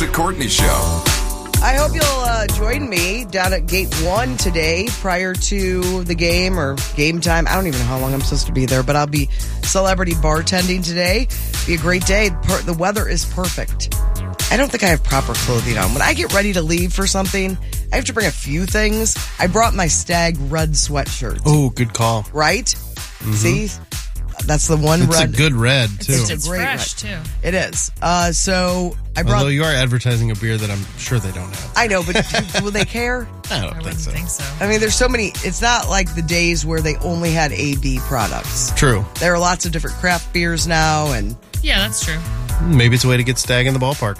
Lisa Courtney Show. I hope you'll join me down at Gate 1 today prior to the game or game time. I don't even know how long I'm supposed to be there, but I'll be celebrity bartending today. Be a great day. The weather is perfect. I don't think I have proper clothing on. When I get ready to leave for something, I have to bring a few things. I brought my Stag red sweatshirt. Oh, good call. Right? Mm-hmm. See? That's the one it's red. It's a good red, too. It's a great fresh, red. too. It is. So I brought... Although you are advertising a beer that I'm sure they don't have. I know, but will they care? I don't think so. I mean, there's so many... It's not like the days where they only had AB products. True. There are lots of different craft beers now, and... Yeah, that's true. Maybe it's a way to get Stag in the ballpark.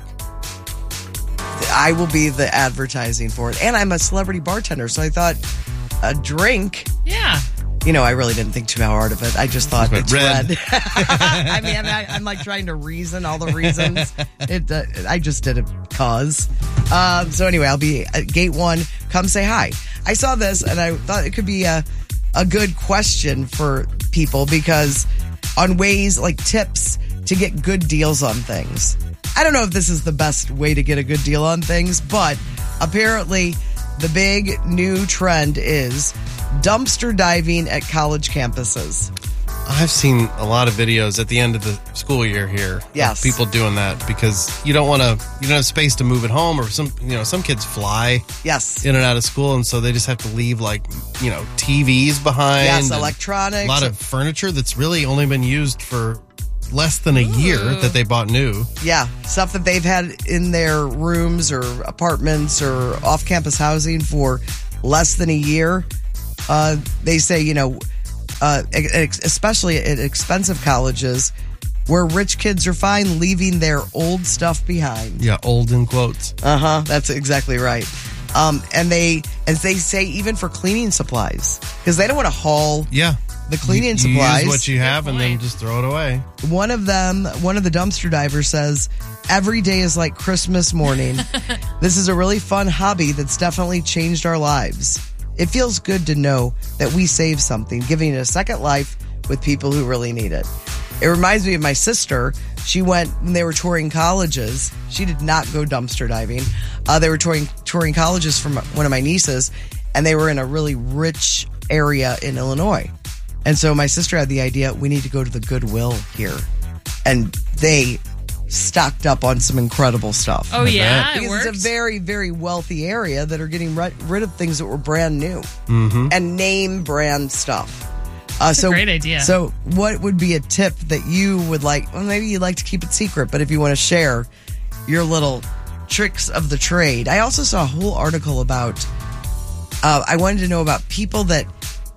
I will be the advertising for it. And I'm a celebrity bartender, so I thought a drink... Yeah. You know, I really didn't think too hard of it. I just thought it's red. I mean, I'm like trying to reason all the reasons. I just did it cause. So anyway, I'll be at Gate 1. Come say hi. I saw this and I thought it could be a good question for people because on ways like tips to get good deals on things. I don't know if this is the best way to get a good deal on things, but apparently the big new trend is dumpster diving at college campuses. I've seen a lot of videos at the end of the school year here. Yes. Of people doing that because you don't have space to move it home, or some kids fly yes in and out of school, and so they just have to leave TVs behind. Yes, electronics. A lot of furniture that's really only been used for less than a year that they bought new. Yeah, stuff that they've had in their rooms or apartments or off-campus housing for less than a year. They say, especially at expensive colleges where rich kids are fine leaving their old stuff behind. Yeah, old in quotes. That's exactly right. And they say even for cleaning supplies, because they don't want to haul the cleaning supplies. Use what you have and then just throw it away. One of the dumpster divers says, every day is like Christmas morning. This is a really fun hobby that's definitely changed our lives. It feels good to know that we saved something, giving it a second life with people who really need it. It reminds me of my sister. She went when they were touring colleges. She did not go dumpster diving. They were touring colleges from one of my nieces, and they were in a really rich area in Illinois. And so my sister had the idea, we need to go to the Goodwill here. And they stocked up on some incredible stuff. Oh, yeah? Because it's a very, very wealthy area that are getting rid of things that were brand new. Mm-hmm. And name brand stuff. That's a great idea. So what would be a tip that you would like? Well, maybe you'd like to keep it secret, but if you want to share your little tricks of the trade. I also saw a whole article about, I wanted to know about people that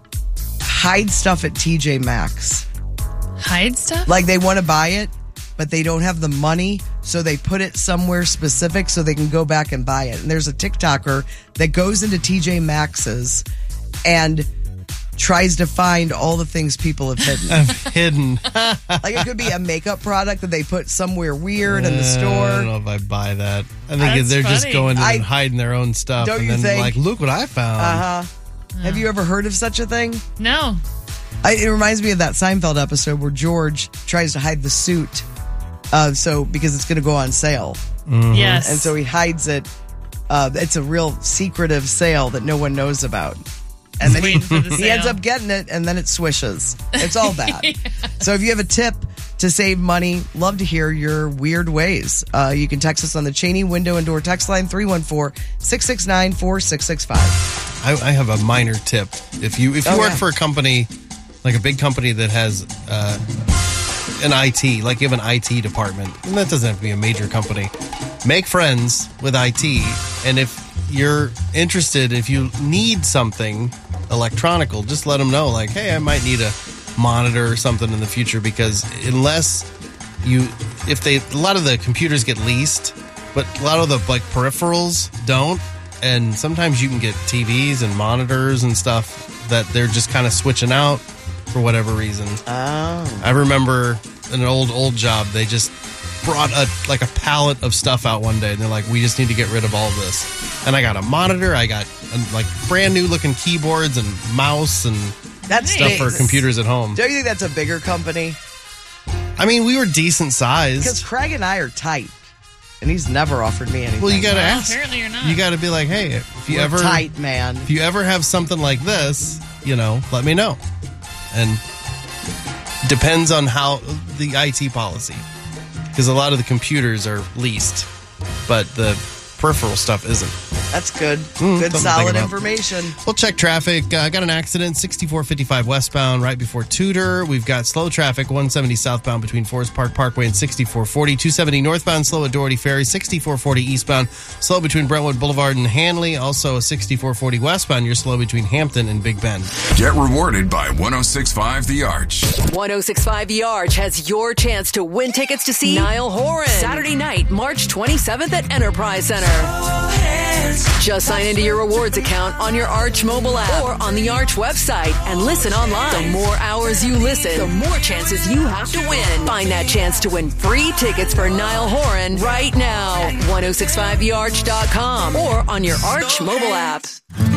hide stuff at TJ Maxx. Hide stuff? Like they want to buy it, but they don't have the money, so they put it somewhere specific so they can go back and buy it. And there's a TikToker that goes into TJ Maxx's and tries to find all the things people have hidden. Like it could be a makeup product that they put somewhere weird in the store. I don't know if I buy that. I think they're just going in and hiding their own stuff. Don't and you then think? like, look what I found. Have you ever heard of such a thing? No. It reminds me of that Seinfeld episode where George tries to hide the suit. Because it's going to go on sale. Mm-hmm. Yes. And so he hides it. It's a real secretive sale that no one knows about. And then he ends up getting it, and then it swishes. It's all bad. So if you have a tip to save money, love to hear your weird ways. You can text us on the Cheney Window and Door text line 314-669-4665. I have a minor tip. If you work for a company, like a big company that has an IT, like you have an IT department, and that doesn't have to be a major company, make friends with IT. And if you're interested, if you need something electronical, just let them know, like, hey, I might need a monitor or something in the future, because a lot of the computers get leased, but a lot of the like peripherals don't. And sometimes you can get TVs and monitors and stuff that they're just kind of switching out for whatever reason. Oh. I remember an old job, they just brought a pallet of stuff out one day, and they're like, we just need to get rid of all this. And I got a monitor, I got like brand new looking keyboards and mouse and stuff for computers at home. Don't you think that's a bigger company? I mean, we were decent sized. Because Craig and I are tight. and he's never offered me anything. Well, you got to ask. Apparently you're not. You got to be like, hey, if you ever tight, man. If you ever have something like this, let me know. And depends on how the IT policy, because a lot of the computers are leased, but the peripheral stuff isn't. That's good. Good, solid information. We'll check traffic. Got an accident, 6455 westbound, right before Tudor. We've got slow traffic, 170 southbound between Forest Park Parkway and 6440. 270 northbound, slow at Doherty Ferry. 6440 eastbound, slow between Brentwood Boulevard and Hanley. Also a 6440 westbound, you're slow between Hampton and Big Bend. Get rewarded by 106.5 The Arch. 106.5 The Arch has your chance to win tickets to see Niall Horan Saturday night, March 27th at Enterprise Center. Just sign into your rewards account on your Arch mobile app or on the Arch website and listen online. The more hours you listen, the more chances you have to win. Find that chance to win free tickets for Niall Horan right now at 1065thearch.com or on your Arch mobile app.